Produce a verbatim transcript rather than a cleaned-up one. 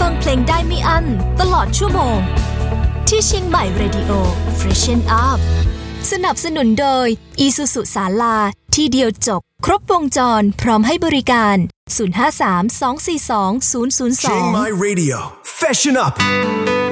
ฟังเพลงได้ไม่อั้นตลอดชั่วโมงที่เชียงใหม่ Radio Freshen Up สนับสนุนโดย Isuzu ศาลาที่เดียวจบครบวงจรพร้อมให้บริการศูนย์ ห้า สาม สอง สี่ สอง ศูนย์ ศูนย์ สองเชียงใหม่ Radio Freshen Up